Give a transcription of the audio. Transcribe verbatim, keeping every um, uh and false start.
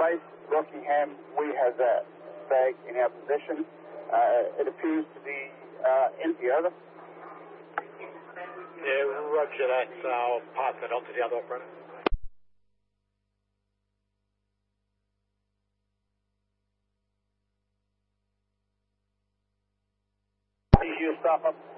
base, Rockingham, we have that bag in our possession. Uh, it appears to be uh, empty, over. Yeah, roger that. So I'll pass that on to the other operator. Is your stuff up?